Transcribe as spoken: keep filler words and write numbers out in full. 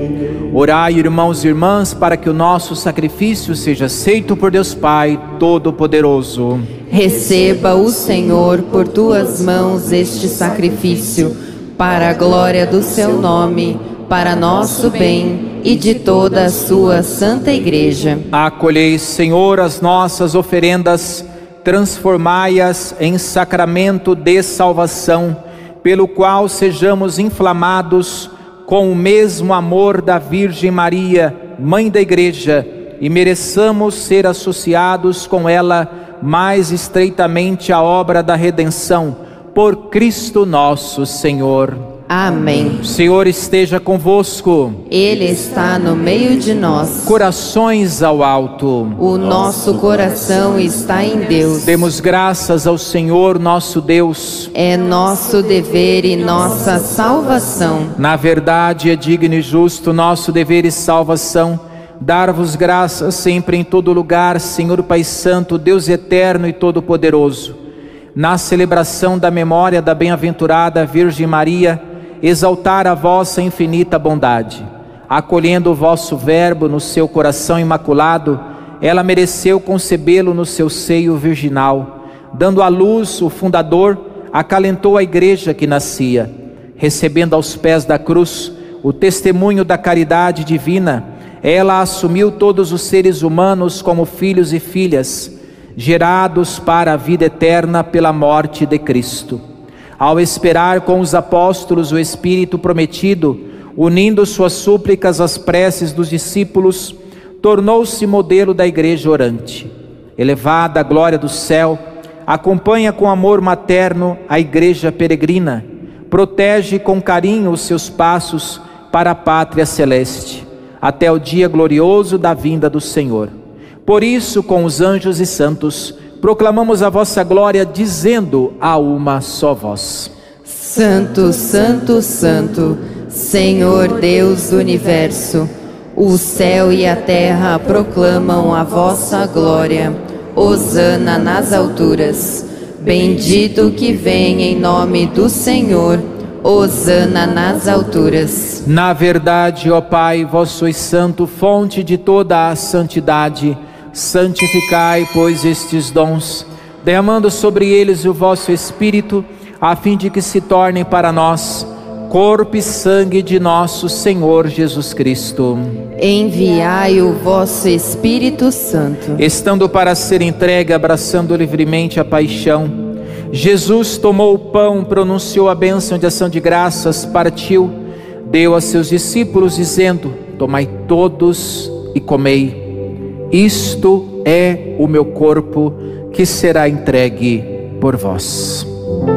Orai, irmãos e irmãs, para que o nosso sacrifício seja aceito por Deus Pai Todo-Poderoso. Receba o Senhor por tuas mãos este sacrifício, para a glória do seu nome, para nosso bem e de toda a sua santa Igreja. Acolhei, Senhor, as nossas oferendas, transformai-as em sacramento de salvação, pelo qual sejamos inflamados com o mesmo amor da Virgem Maria, Mãe da Igreja, e mereçamos ser associados com ela mais estreitamente à obra da redenção, por Cristo nosso Senhor. Amém. O Senhor esteja convosco. Ele está no meio de nós. Corações ao alto. O nosso coração está em Deus. Demos graças ao Senhor nosso Deus. É nosso dever e nossa salvação. Na verdade, é digno e justo nosso dever e salvação dar-vos graças sempre em todo lugar, Senhor Pai Santo, Deus eterno e todo-poderoso. Na celebração da memória da bem-aventurada Virgem Maria, exaltar a vossa infinita bondade. Acolhendo o vosso verbo no seu coração imaculado, ela mereceu concebê-lo no seu seio virginal. Dando à luz o fundador, acalentou a igreja que nascia. Recebendo aos pés da cruz o testemunho da caridade divina, ela assumiu todos os seres humanos como filhos e filhas, gerados para a vida eterna pela morte de Cristo. Ao esperar com os apóstolos o Espírito prometido, unindo suas súplicas às preces dos discípulos, tornou-se modelo da igreja orante. Elevada à glória do céu, acompanha com amor materno a igreja peregrina, protege com carinho os seus passos para a pátria celeste, até o dia glorioso da vinda do Senhor. Por isso, com os anjos e santos, proclamamos a vossa glória, dizendo a uma só voz: Santo, Santo, Santo, Senhor Deus do Universo, o céu e a terra proclamam a vossa glória. Hosana nas alturas. Bendito que vem em nome do Senhor. Hosana nas alturas. Na verdade, ó Pai, vós sois santo, fonte de toda a santidade. Santificai, pois, estes dons, derramando sobre eles o vosso Espírito, a fim de que se tornem para nós corpo e sangue de nosso Senhor Jesus Cristo. Enviai o vosso Espírito Santo. Estando para ser entregue, abraçando livremente a paixão, Jesus tomou o pão, pronunciou a bênção de ação de graças, partiu, deu a seus discípulos, dizendo: tomai todos e comei. Isto é o meu corpo, que será entregue por vós.